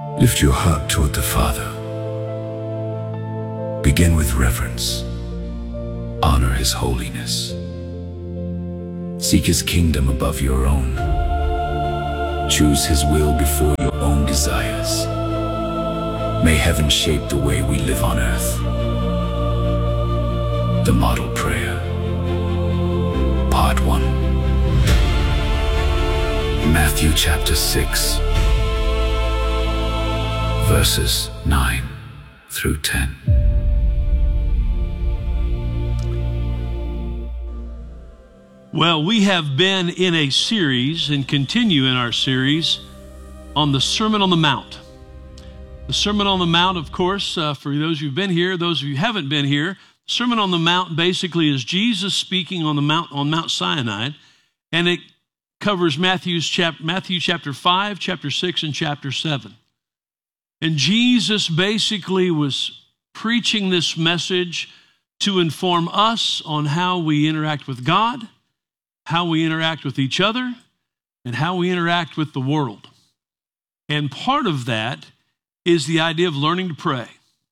Lift your heart toward the Father. Begin with reverence. Honor His holiness. Seek His kingdom above your own. Choose His will before your own desires. May heaven shape the way we live on earth. The Model Prayer. Part 1. Matthew chapter 6, verses 9 through 10. Well, we have been in a series and continue in our series on the Sermon on the Mount. The Sermon on the Mount, of course, for those who've been here, those of you who haven't been here, Sermon on the Mount basically is Jesus speaking on Mount Sinai, and it covers Matthew chapter 5, chapter 6, and chapter 7. And Jesus basically was preaching this message to inform us on how we interact with God, how we interact with each other, and how we interact with the world. And part of that is the idea of learning to pray,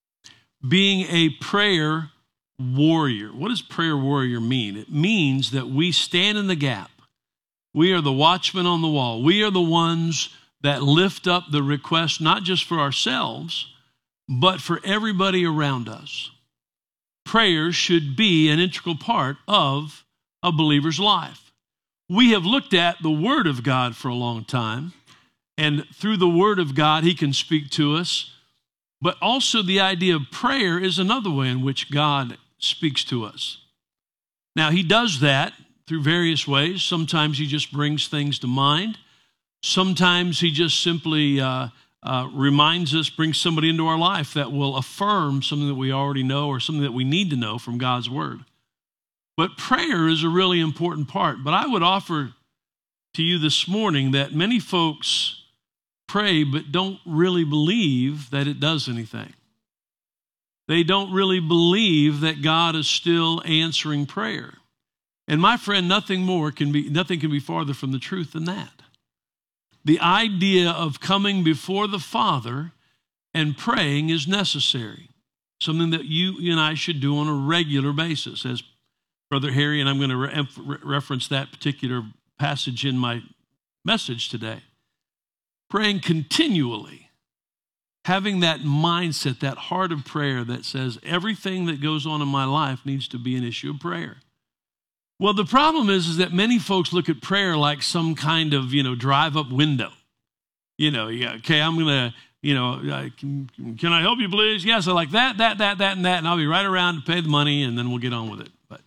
being a prayer warrior. What does prayer warrior mean? It means that we stand in the gap. We are the watchmen on the wall. We are the ones that lift up the request, not just for ourselves, but for everybody around us. Prayer should be an integral part of a believer's life. We have looked at the Word of God for a long time, and through the Word of God, He can speak to us. But also the idea of prayer is another way in which God speaks to us. Now, He does that through various ways. Sometimes He just brings things to mind. Sometimes He just simply reminds us, brings somebody into our life that will affirm something that we already know or something that we need to know from God's Word. But prayer is a really important part. But I would offer to you this morning that many folks pray but don't really believe that it does anything. They don't really believe that God is still answering prayer. And my friend, nothing can be farther from the truth than that. The idea of coming before the Father and praying is necessary, something that you and I should do on a regular basis. As Brother Harry, and I'm going to reference that particular passage in my message today. Praying continually, having that mindset, that heart of prayer that says everything that goes on in my life needs to be an issue of prayer. Well, the problem is that many folks look at prayer like some kind of, drive-up window. Okay, I'm going to, can I help you, please? Yes, I like that, and that, and I'll be right around to pay the money, and then we'll get on with it. But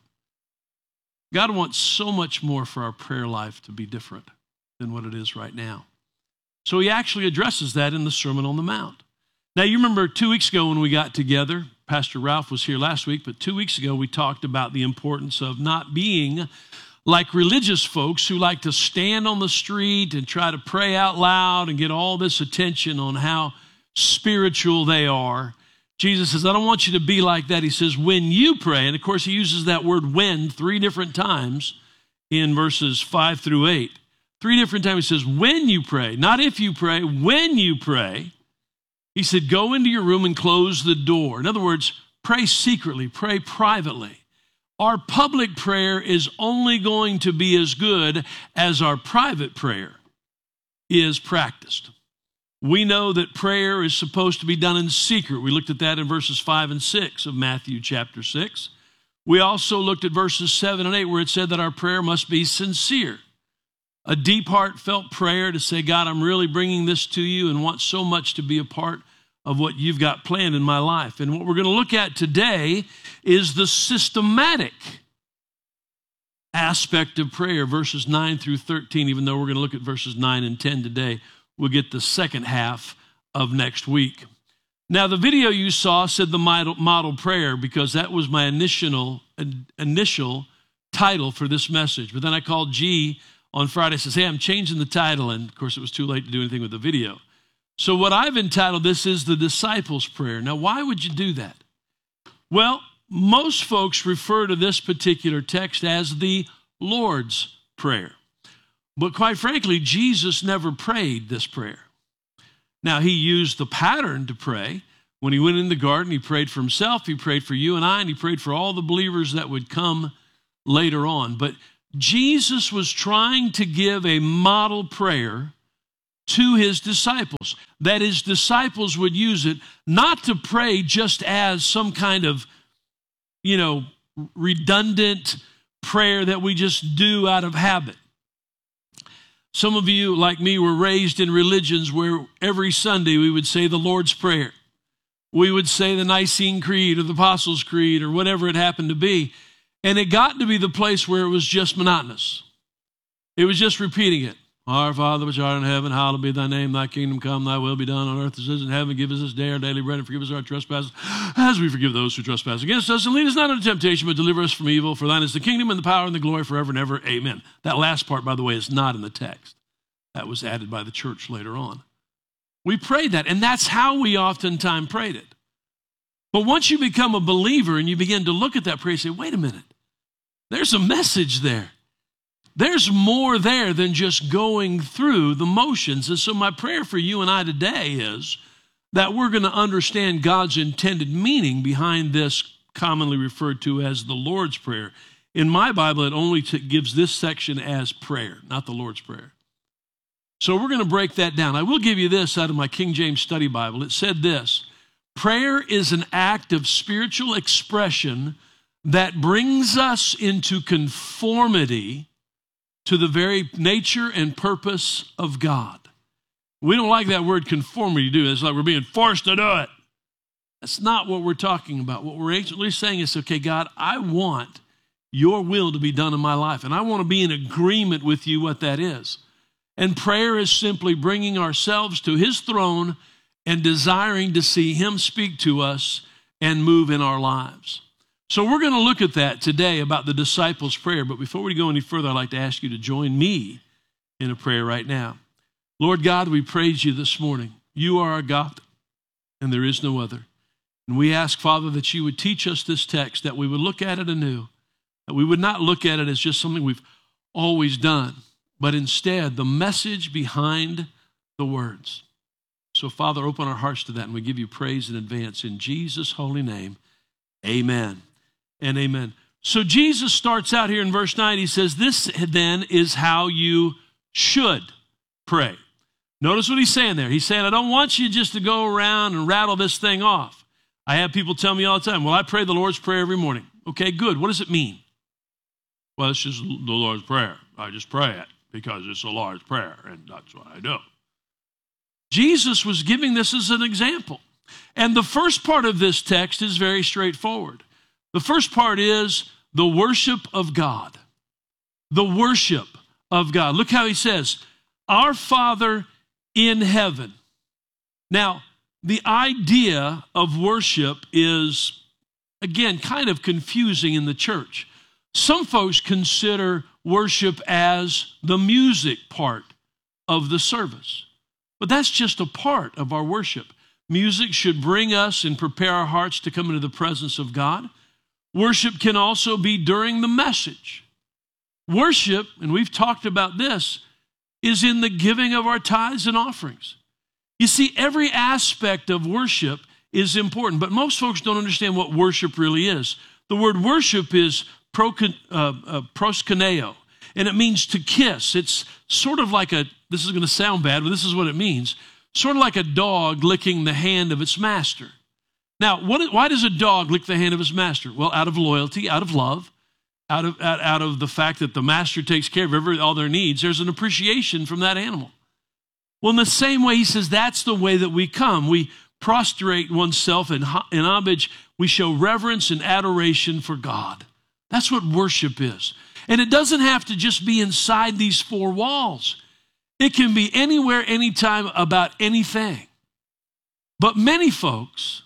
God wants so much more for our prayer life to be different than what it is right now. So He actually addresses that in the Sermon on the Mount. Now, you remember 2 weeks ago when we got together, Pastor Ralph was here last week, but 2 weeks ago we talked about the importance of not being like religious folks who like to stand on the street and try to pray out loud and get all this attention on how spiritual they are. Jesus says, I don't want you to be like that. He says, when you pray, and of course He uses that word when 3 different times in verses 5 through 8. 3 different times He says, when you pray, not if you pray, when you pray. He said, go into your room and close the door. In other words, pray secretly, pray privately. Our public prayer is only going to be as good as our private prayer is practiced. We know that prayer is supposed to be done in secret. We looked at that in verses 5 and 6 of Matthew chapter 6. We also looked at verses 7 and 8 where it said that our prayer must be sincere. A deep, heartfelt prayer to say, God, I'm really bringing this to you and want so much to be a part of what you've got planned in my life. And what we're going to look at today is the systematic aspect of prayer, verses 9 through 13, even though we're going to look at verses 9 and 10 today. We'll get the second half of next week. Now, the video you saw said the model prayer because that was my initial title for this message. But then I called G on Friday, says, hey, I'm changing the title. And of course, it was too late to do anything with the video. So what I've entitled this is the disciples' prayer. Now, why would you do that? Well, most folks refer to this particular text as the Lord's Prayer. But quite frankly, Jesus never prayed this prayer. Now, he used the pattern to pray. When he went in the garden, he prayed for himself, he prayed for you and I, and he prayed for all the believers that would come later on. But Jesus was trying to give a model prayer to his disciples, that his disciples would use it, not to pray just as some kind of, redundant prayer that we just do out of habit. Some of you, like me, were raised in religions where every Sunday we would say the Lord's Prayer. We would say the Nicene Creed or the Apostles' Creed or whatever it happened to be. And it got to be the place where it was just monotonous. It was just repeating it. Our Father which art in heaven, hallowed be thy name, thy kingdom come, thy will be done on earth as it is in heaven. Give us this day our daily bread and forgive us our trespasses as we forgive those who trespass against us. And lead us not into temptation, but deliver us from evil. For thine is the kingdom and the power and the glory forever and ever. Amen. That last part, by the way, is not in the text. That was added by the church later on. We prayed that, and that's how we oftentimes prayed it. But once you become a believer and you begin to look at that prayer, you say, wait a minute, there's a message there. There's more there than just going through the motions. And so my prayer for you and I today is that we're going to understand God's intended meaning behind this commonly referred to as the Lord's Prayer. In my Bible, it only gives this section as prayer, not the Lord's Prayer. So we're going to break that down. I will give you this out of my King James Study Bible. It said this: prayer is an act of spiritual expression that brings us into conformity to the very nature and purpose of God. We don't like that word conformity, do we? It's like we're being forced to do it. That's not what we're talking about. What we're actually saying is, okay, God, I want your will to be done in my life, and I want to be in agreement with you what that is. And prayer is simply bringing ourselves to his throne and desiring to see him speak to us and move in our lives. So we're going to look at that today about the disciples' prayer. But before we go any further, I'd like to ask you to join me in a prayer right now. Lord God, we praise you this morning. You are our God, and there is no other. And we ask, Father, that you would teach us this text, that we would look at it anew, that we would not look at it as just something we've always done, but instead the message behind the words. So, Father, open our hearts to that, and we give you praise in advance. In Jesus' holy name, amen and amen. So Jesus starts out here in verse 9. He says, this then is how you should pray. Notice what he's saying there. He's saying, I don't want you just to go around and rattle this thing off. I have people tell me all the time, well, I pray the Lord's Prayer every morning. Okay, good. What does it mean? Well, it's just the Lord's Prayer. I just pray it because it's the Lord's Prayer, and that's what I do. Jesus was giving this as an example. And the first part of this text is very straightforward. The first part is the worship of God. The worship of God. Look how he says, our Father in heaven. Now, the idea of worship is, again, kind of confusing in the church. Some folks consider worship as the music part of the service. But that's just a part of our worship. Music should bring us and prepare our hearts to come into the presence of God. Worship can also be during the message. Worship, and we've talked about this, is in the giving of our tithes and offerings. You see, every aspect of worship is important, but most folks don't understand what worship really is. The word worship is proskuneo, and it means to kiss. It's sort of like this is going to sound bad, but this is what it means, sort of like a dog licking the hand of its master. Now, why does a dog lick the hand of his master? Well, out of loyalty, out of love, out of the fact that the master takes care of all their needs. There's an appreciation from that animal. Well, in the same way, he says that's the way that we come. We prostrate oneself in homage. We show reverence and adoration for God. That's what worship is. And it doesn't have to just be inside these four walls. It can be anywhere, anytime, about anything. But many folks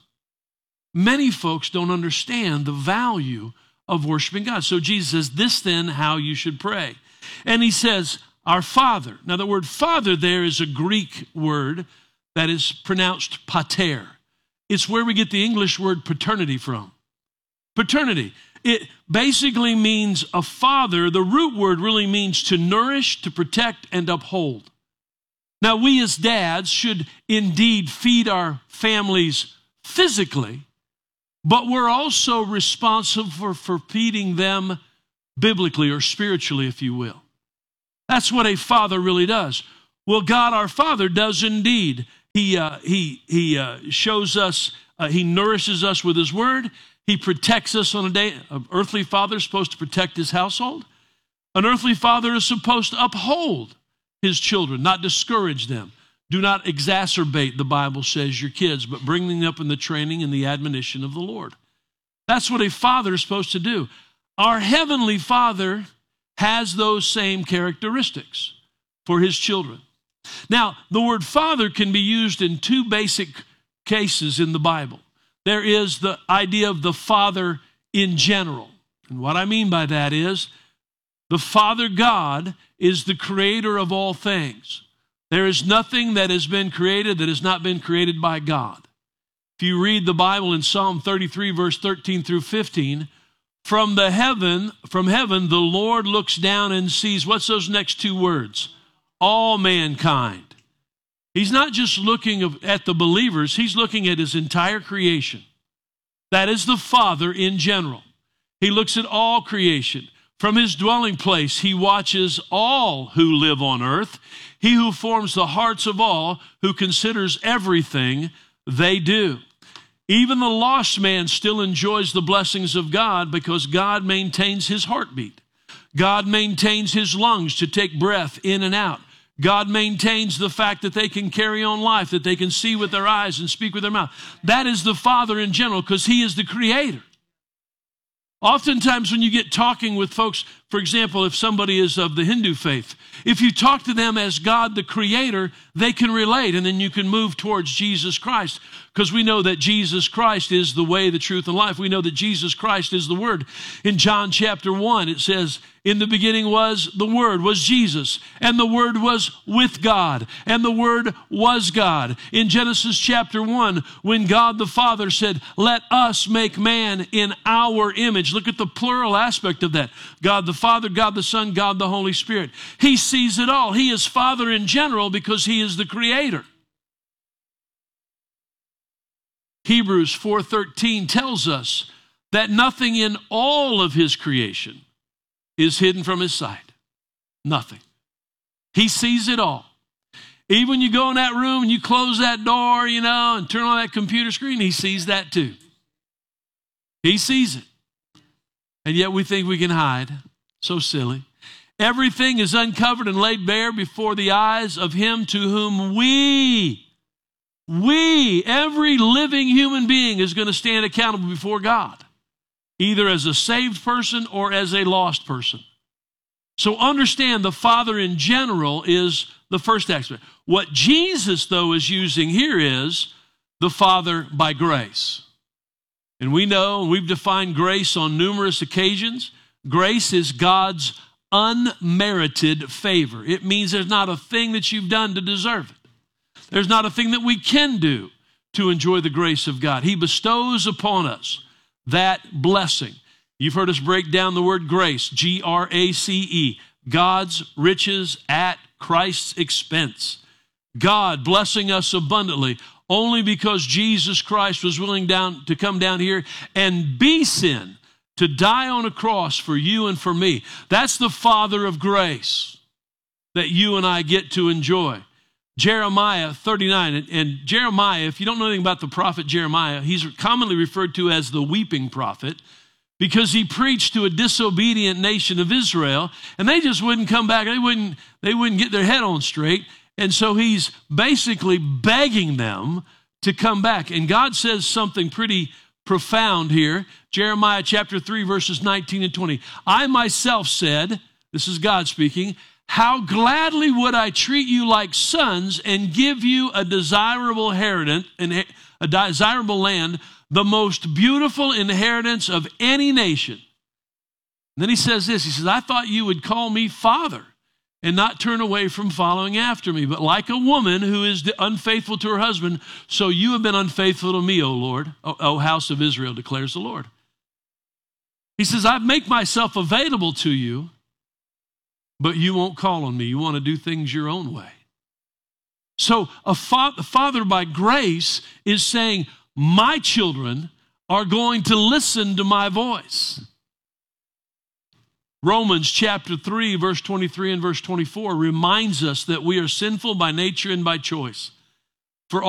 don't understand the value of worshiping God. So Jesus says, this then how you should pray. And he says, our Father. Now the word Father there is a Greek word that is pronounced pater. It's where we get the English word paternity from. Paternity. It basically means a father. The root word really means to nourish, to protect, and uphold. Now, we as dads should indeed feed our families physically, but we're also responsible for feeding them biblically or spiritually, if you will. That's what a father really does. Well, God our Father does indeed. He shows us, he nourishes us with his word. He protects us on a day. An earthly father is supposed to protect his household. An earthly father is supposed to uphold his children, not discourage them. Do not exacerbate, the Bible says, your kids, but bring them up in the training and the admonition of the Lord. That's what a father is supposed to do. Our heavenly Father has those same characteristics for his children. Now, the word father can be used in two basic cases in the Bible. There is the idea of the Father in general. And what I mean by that is the Father God is the creator of all things. There is nothing that has been created that has not been created by God. If you read the Bible in Psalm 33, verse 13 through 15, from heaven, the Lord looks down and sees, what's those next two words? All mankind. He's not just looking at the believers, he's looking at his entire creation. That is the Father in general. He looks at all creation. From his dwelling place, he watches all who live on earth. He who forms the hearts of all, who considers everything they do. Even the lost man still enjoys the blessings of God because God maintains his heartbeat. God maintains his lungs to take breath in and out. God maintains the fact that they can carry on life, that they can see with their eyes and speak with their mouth. That is the Father in general because he is the creator. Oftentimes when you get talking with folks, for example, if somebody is of the Hindu faith, if you talk to them as God the creator, they can relate, and then you can move towards Jesus Christ, because we know that Jesus Christ is the way, the truth, and life. We know that Jesus Christ is the Word. In John chapter 1, it says, in the beginning was the Word, was Jesus, and the Word was with God, and the Word was God. In Genesis chapter 1, when God the Father said, let us make man in our image. Look at the plural aspect of that. God the Father, God the Son, God the Holy Spirit. He sees it all. He is Father in general because he is the creator. Hebrews 4:13 tells us that nothing in all of his creation is hidden from his sight. Nothing. He sees it all. Even when you go in that room and you close that door, and turn on that computer screen, he sees that too. He sees it. And yet we think we can hide. So silly. Everything is uncovered and laid bare before the eyes of him to whom we, every living human being is going to stand accountable before God, either as a saved person or as a lost person. So understand the Father in general is the first aspect. What Jesus, though, is using here is the Father by grace. And we know, and we've defined grace on numerous occasions. Grace is God's unmerited favor. It means there's not a thing that you've done to deserve it. There's not a thing that we can do to enjoy the grace of God. He bestows upon us that blessing. You've heard us break down the word grace, G-R-A-C-E, God's riches at Christ's expense. God blessing us abundantly only because Jesus Christ was willing to come down here and be sin, to die on a cross for you and for me. That's the Father of grace that you and I get to enjoy. Jeremiah 39, and Jeremiah, if you don't know anything about the prophet Jeremiah, he's commonly referred to as the weeping prophet because he preached to a disobedient nation of Israel, and they just wouldn't come back. They wouldn't get their head on straight, and so he's basically begging them to come back. And God says something pretty profound here. Jeremiah chapter 3, verses 19 and 20. I myself said, this is God speaking, how gladly would I treat you like sons and give you a desirable inheritance, a desirable land, the most beautiful inheritance of any nation. And then he says this, he says, I thought you would call me Father and not turn away from following after me. But like a woman who is unfaithful to her husband, so you have been unfaithful to me, O Lord, O house of Israel, declares the Lord. He says, I make myself available to you, but you won't call on me. You want to do things your own way. So a father by grace is saying, my children are going to listen to my voice. Romans chapter 3, verse 23 and verse 24 reminds us that we are sinful by nature and by choice.